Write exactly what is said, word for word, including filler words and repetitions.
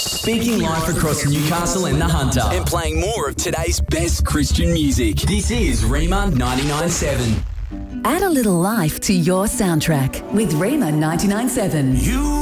Speaking live across Newcastle and the Hunter. And playing more of today's best Christian music. This is Rema ninety-nine point seven. Add a little life to your soundtrack with Rema ninety-nine point seven. You